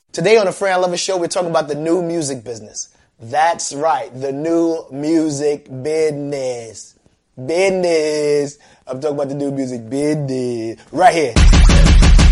Today on the Fran Lovin Show, we're talking about the new music business. That's right, the new music business. I'm talking about the new music business. Right here.